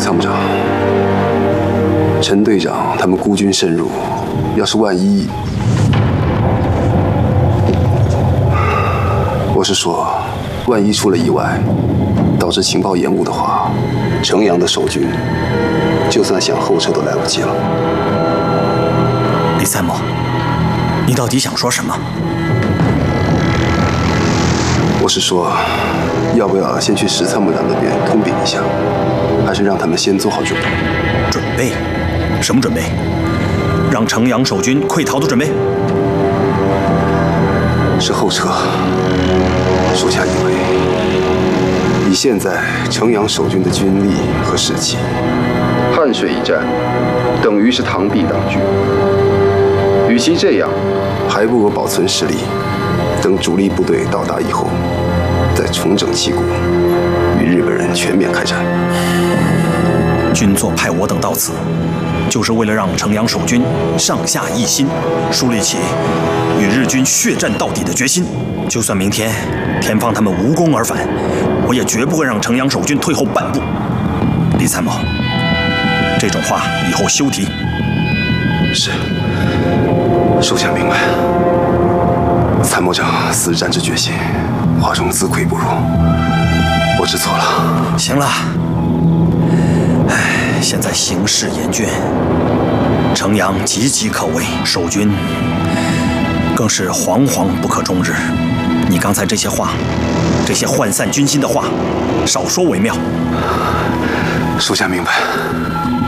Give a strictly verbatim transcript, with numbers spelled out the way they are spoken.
参谋长，陈队长他们孤军深入，要是万一……我是说，万一出了意外，导致情报延误的话，城阳的守军就算想后撤都来不及了。 李参谋，你到底想说什么？ 我是说，要不要先去石参谋长那边通禀一下，还是让他们先做好准备？ 准备？什么准备？让城阳守军溃逃的准备？ 是后撤。属下以为，以现在城阳守军的军力和士气，汉水一战等于是螳臂挡车。与其这样，还不如保存实力，等主力部队到达以后，再重整旗鼓，与日本人全面开战。 军座派我等到此，就是为了让城阳守军上下一心，树立起与日军血战到底的决心。就算明天田方他们无功而返，我也绝不会让城阳守军退后半步。李参谋，这种话以后休提。 是，属下明白。参谋长死战之决心，华中自愧不如，我知错了。 行了，唉，现在形势严峻，城阳岌岌可危，守军更是惶惶不可终日。你刚才这些话，这些涣散军心的话，少说为妙。 属下明白。